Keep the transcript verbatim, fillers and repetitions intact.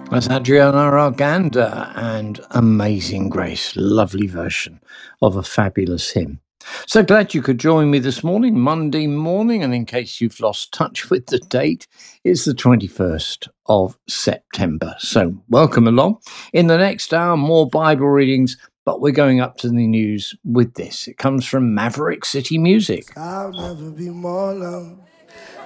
That's Adriana Arganda and Amazing Grace. Lovely version of a fabulous hymn. So glad you could join me this morning, Monday morning. And in case you've lost touch with the date, it's the twenty-first of September. So welcome along. In the next hour, more Bible readings, but we're going up to the news with this. It comes from Maverick City Music. I'll never be more loved